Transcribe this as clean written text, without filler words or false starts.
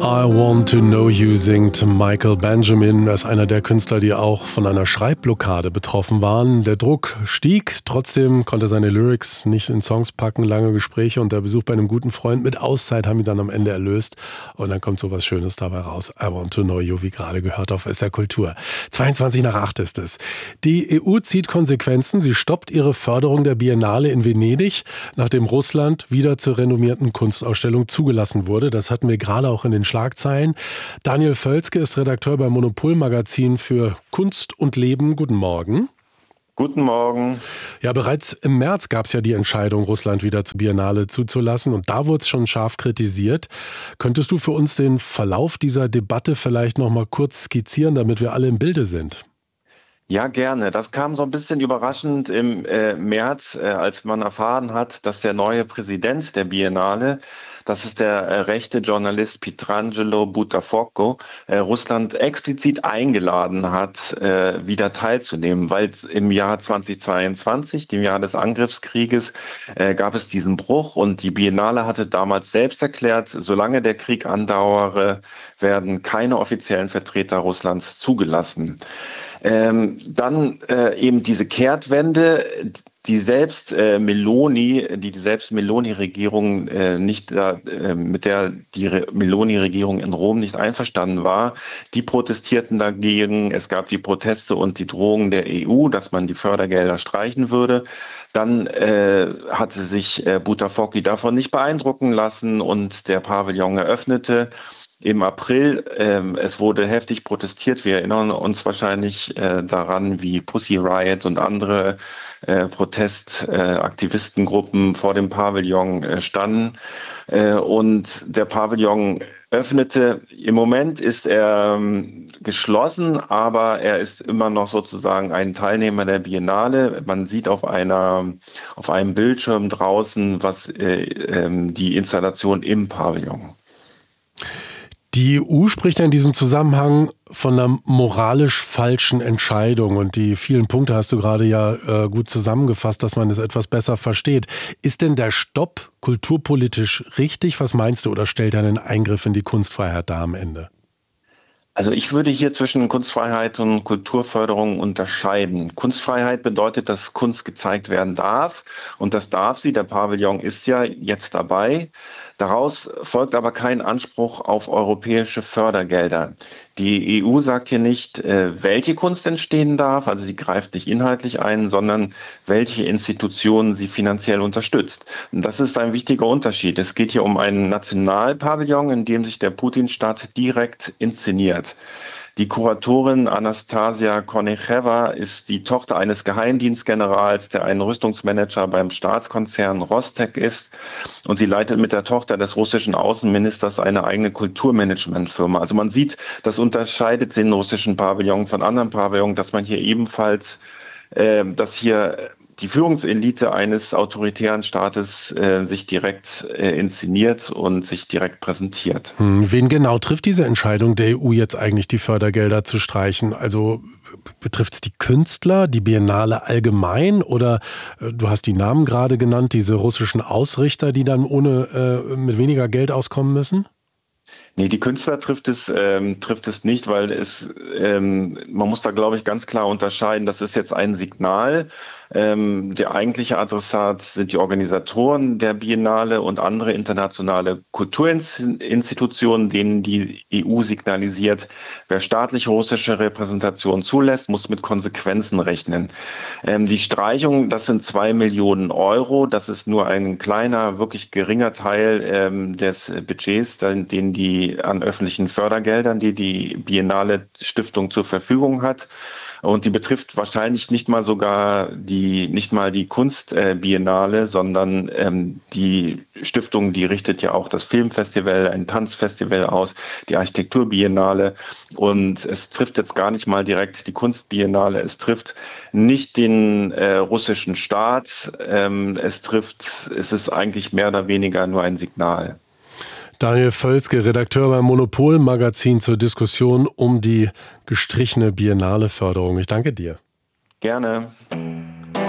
I Want to Know You singt Michael Benjamin. Er ist einer der Künstler, die auch von einer Schreibblockade betroffen waren. Der Druck stieg, trotzdem konnte er seine Lyrics nicht in Songs packen. Lange Gespräche und der Besuch bei einem guten Freund mit Auszeit haben ihn dann am Ende erlöst. Und dann kommt so was Schönes dabei raus. I Want to Know You, wie gerade gehört auf SR Kultur. 7:22 ist es. Die EU zieht Konsequenzen. Sie stoppt ihre Förderung der Biennale in Venedig, nachdem Russland wieder zur renommierten Kunstausstellung zugelassen wurde. Das hatten wir gerade auch in den Schlagzeilen. Daniel Völzke ist Redakteur beim Monopol-Magazin für Kunst und Leben. Guten Morgen. Guten Morgen. Ja, bereits im März gab es ja die Entscheidung, Russland wieder zur Biennale zuzulassen. Und da wurde es schon scharf kritisiert. Könntest du für uns den Verlauf dieser Debatte vielleicht noch mal kurz skizzieren, damit wir alle im Bilde sind? Ja, gerne. Das kam so ein bisschen überraschend im März, als man erfahren hat, dass der neue Präsident der Biennale, das ist der rechte Journalist Pietrangelo Buttafuoco, Russland explizit eingeladen hat, wieder teilzunehmen, weil im Jahr 2022, dem Jahr des Angriffskrieges, gab es diesen Bruch und die Biennale hatte damals selbst erklärt, solange der Krieg andauere, werden keine offiziellen Vertreter Russlands zugelassen. Dann eben diese Kehrtwende, die selbst Meloni-Regierung mit der die Meloni-Regierung in Rom nicht einverstanden war, die protestierten dagegen. Es gab die Proteste und die Drohungen der EU, dass man die Fördergelder streichen würde. Dann hatte sich Boutafaki davon nicht beeindrucken lassen und der Pavillon eröffnete. Im April, es wurde heftig protestiert. Wir erinnern uns wahrscheinlich daran, wie Pussy Riot und andere Protestaktivistengruppen vor dem Pavillon standen. Und der Pavillon öffnete. Im Moment ist er geschlossen, aber er ist immer noch sozusagen ein Teilnehmer der Biennale. Man sieht auf einem Bildschirm draußen die Installation im Pavillon. Die EU spricht ja in diesem Zusammenhang von einer moralisch falschen Entscheidung und die vielen Punkte hast du gerade ja gut zusammengefasst, dass man es etwas besser versteht. Ist denn der Stopp kulturpolitisch richtig? Was meinst du oder stellt er einen Eingriff in die Kunstfreiheit dar am Ende? Also ich würde hier zwischen Kunstfreiheit und Kulturförderung unterscheiden. Kunstfreiheit bedeutet, dass Kunst gezeigt werden darf und das darf sie. Der Pavillon ist ja jetzt dabei. Daraus folgt aber kein Anspruch auf europäische Fördergelder. Die EU sagt hier nicht, welche Kunst entstehen darf, also sie greift nicht inhaltlich ein, sondern welche Institutionen sie finanziell unterstützt. Und das ist ein wichtiger Unterschied. Es geht hier um einen Nationalpavillon, in dem sich der Putin-Staat direkt inszeniert. Die Kuratorin Anastasia Kornecheva ist die Tochter eines Geheimdienstgenerals, der ein Rüstungsmanager beim Staatskonzern Rostec ist. Und sie leitet mit der Tochter des russischen Außenministers eine eigene Kulturmanagementfirma. Also man sieht, das unterscheidet den russischen Pavillon von anderen Pavillons, dass man hier ebenfalls, dass hier die Führungselite eines autoritären Staates sich direkt inszeniert und sich direkt präsentiert. Wen genau trifft diese Entscheidung der EU jetzt eigentlich, die Fördergelder zu streichen? Also betrifft es die Künstler, die Biennale allgemein oder du hast die Namen gerade genannt, diese russischen Ausrichter, die dann mit weniger Geld auskommen müssen? Nee, die Künstler trifft es nicht, weil man muss da, glaube ich, ganz klar unterscheiden. Das ist jetzt ein Signal. Der eigentliche Adressat sind die Organisatoren der Biennale und andere internationale Kulturinstitutionen, denen die EU signalisiert, wer staatliche russische Repräsentation zulässt, muss mit Konsequenzen rechnen. Die Streichung, das sind 2 Millionen Euro. Das ist nur ein kleiner, wirklich geringer Teil des Budgets, den die an öffentlichen Fördergeldern, die die Biennale Stiftung zur Verfügung hat. Und die betrifft wahrscheinlich nicht mal die Kunstbiennale, sondern die Stiftung, die richtet ja auch das Filmfestival, ein Tanzfestival aus, die Architekturbiennale. Und es trifft jetzt gar nicht mal direkt die Kunstbiennale, es trifft nicht den russischen Staat, es ist eigentlich mehr oder weniger nur ein Signal. Daniel Völzke, Redakteur beim Monopol-Magazin zur Diskussion um die gestrichene Biennale-Förderung. Ich danke dir. Gerne.